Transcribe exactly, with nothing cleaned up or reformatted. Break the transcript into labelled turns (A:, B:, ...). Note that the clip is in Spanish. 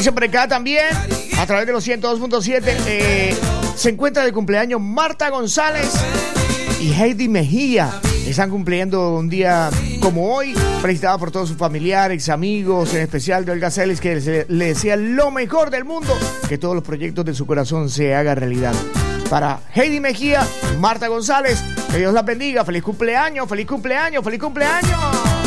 A: Dice por acá también, a través de los ciento dos punto siete, eh, se encuentra de cumpleaños Marta González y Heidi Mejía. Están cumpliendo un día como hoy, felicitada por todos sus familiares, amigos, en especial de Olga Celis, que le, le desea lo mejor del mundo, que todos los proyectos de su corazón se hagan realidad. Para Heidi Mejía, Marta González, que Dios la bendiga, feliz cumpleaños, feliz cumpleaños, feliz cumpleaños.